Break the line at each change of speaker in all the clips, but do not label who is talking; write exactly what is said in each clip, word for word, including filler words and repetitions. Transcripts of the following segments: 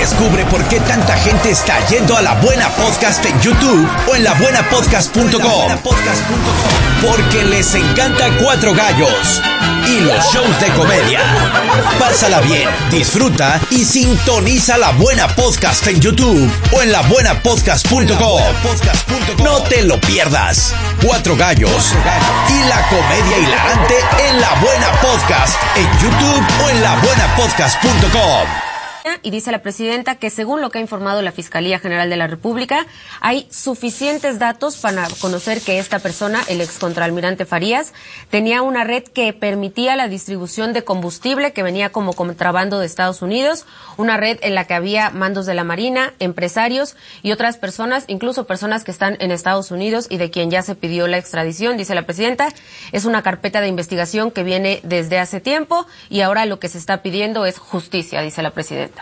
Descubre por qué tanta gente está yendo a La Buena Podcast en YouTube o en la buena podcast punto com. Porque les encanta Cuatro Gallos y los shows de comedia. Pásala bien, disfruta y sintoniza La Buena Podcast en YouTube o en la buena podcast punto com. No te lo pierdas. Cuatro Gallos y la comedia hilarante en La Buena Podcast en YouTube o en la buena podcast punto com.
Y dice la presidenta que según lo que ha informado la Fiscalía General de la República, hay suficientes datos para conocer que esta persona, el excontraalmirante Farías, tenía una red que permitía la distribución de combustible que venía como contrabando de Estados Unidos, una red en la que había mandos de la Marina, empresarios y otras personas, incluso personas que están en Estados Unidos y de quien ya se pidió la extradición, dice la presidenta. Es una carpeta de investigación que viene desde hace tiempo y ahora lo que se está pidiendo es justicia, dice la presidenta.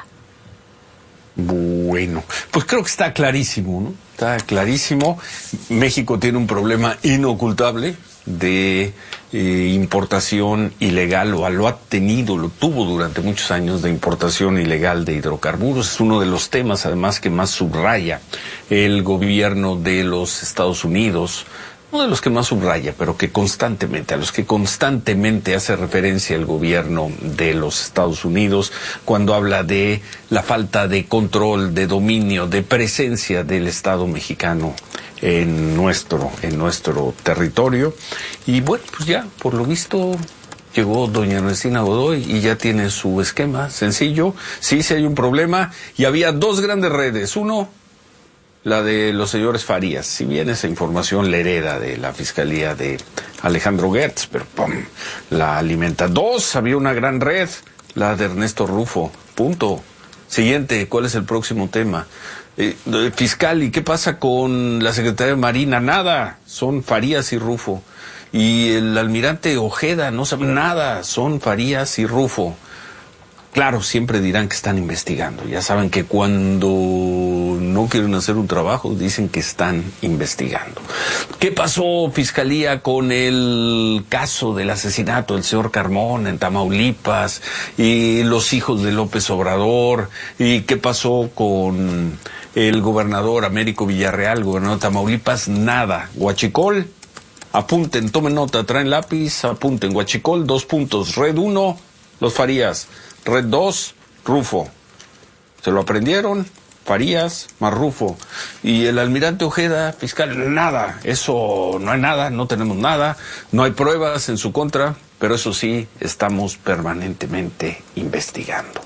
Bueno, pues creo que está clarísimo, ¿no? Está clarísimo. México tiene un problema inocultable de eh, importación ilegal, o lo ha tenido, lo tuvo durante muchos años, de importación ilegal de hidrocarburos. Es uno de los temas, además, que más subraya el gobierno de los Estados Unidos. Uno de los que más subraya, pero que constantemente, a los que constantemente hace referencia el gobierno de los Estados Unidos cuando habla de la falta de control, de dominio, de presencia del Estado mexicano en nuestro, en nuestro territorio. Y bueno, pues ya, por lo visto, llegó doña Ernestina Godoy y ya tiene su esquema sencillo. Sí, sí hay un problema, y había dos grandes redes. Uno, la de los señores Farías, si bien esa información la hereda de la Fiscalía de Alejandro Gertz, pero ¡pum!, la alimenta. Dos, había una gran red, la de Ernesto Rufo, punto. Siguiente, ¿cuál es el próximo tema? Eh, fiscal, ¿y qué pasa con la Secretaría de Marina? Nada, son Farías y Rufo. Y el almirante Ojeda, no sabe nada, son Farías y Rufo. Claro, siempre dirán que están investigando. Ya saben que cuando no quieren hacer un trabajo, dicen que están investigando. ¿Qué pasó, Fiscalía, con el caso del asesinato del señor Carmona en Tamaulipas y los hijos de López Obrador? ¿Y qué pasó con el gobernador Américo Villarreal, gobernador de Tamaulipas? Nada. Huachicol, apunten, tomen nota, traen lápiz, apunten. Huachicol, dos puntos. Red uno, los Farías. Red dos, Rufo. ¿Se lo aprendieron? Farías más Rufo. Y el almirante Ojeda, fiscal, nada. Eso no hay nada, no tenemos nada. No hay pruebas en su contra, pero eso sí, estamos permanentemente investigando.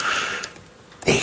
Eh,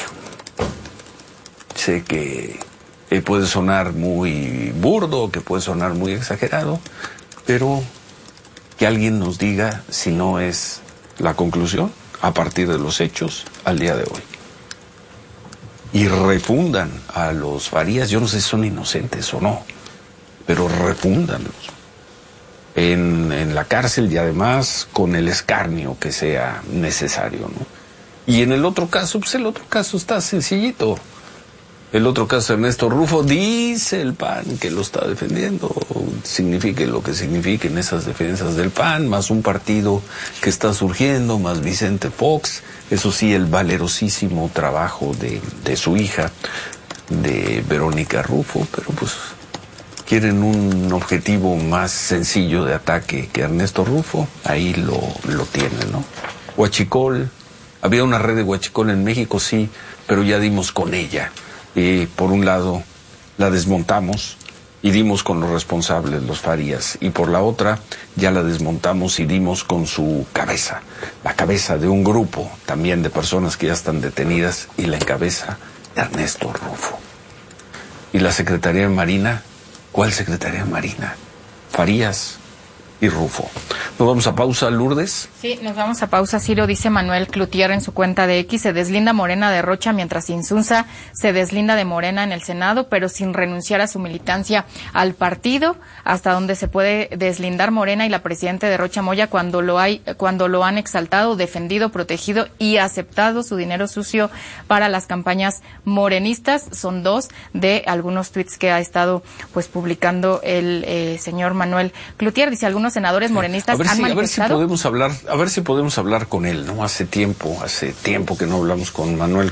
sé que eh, puede sonar muy burdo, que puede sonar muy exagerado, pero que alguien nos diga si no es la conclusión a partir de los hechos al día de hoy. Y refundan a los Farías, yo no sé si son inocentes o no, pero refúndanlos en, en la cárcel y además con el escarnio que sea necesario, ¿no? Y en el otro caso, pues el otro caso está sencillito. El otro caso, Ernesto Rufo, dice el P A N que lo está defendiendo, signifique lo que signifiquen esas defensas del P A N, más un partido que está surgiendo, más Vicente Fox, eso sí, el valerosísimo trabajo de, de su hija, de Verónica Rufo, pero pues quieren un objetivo más sencillo de ataque que Ernesto Rufo, ahí lo, lo tienen, ¿no? Huachicol, había una red de Huachicol en México, sí, pero ya dimos con ella. Y por un lado la desmontamos y dimos con los responsables, los Farías, y por la otra ya la desmontamos y dimos con su cabeza, la cabeza de un grupo también de personas que ya están detenidas, y la encabeza Ernesto Rufo. ¿Y la Secretaría de Marina? ¿Cuál Secretaría de Marina? Farías y Rufo. Nos vamos a pausa, Lourdes.
Sí, nos vamos a pausa, Ciro. Dice Manuel Cloutier en su cuenta de X, se deslinda Morena de Rocha mientras Insunza se deslinda de Morena en el Senado, pero sin renunciar a su militancia al partido, hasta donde se puede deslindar Morena y la presidenta de Rocha Moya cuando lo hay, cuando lo han exaltado, defendido, protegido y aceptado su dinero sucio para las campañas morenistas. Son dos de algunos tuits que ha estado pues publicando el eh, señor Manuel Cloutier. Dice, algunos senadores morenistas
a ver
han
si,
manifestado.
A ver si podemos hablar, a ver si podemos hablar con él, ¿no? Hace tiempo, hace tiempo que no hablamos con Manuel